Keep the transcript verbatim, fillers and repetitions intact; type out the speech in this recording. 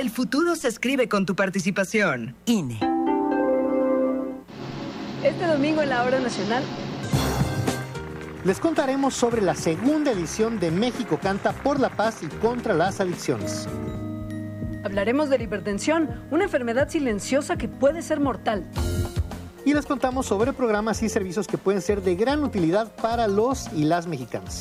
El futuro se escribe con tu participación. I N E. Este domingo en la Hora Nacional les contaremos sobre la segunda edición de México Canta por la Paz y contra las adicciones. hablaremos de la hipertensión, una enfermedad silenciosa que puede ser mortal. Y les contamos sobre programas y servicios que pueden ser de gran utilidad para los y las mexicanas.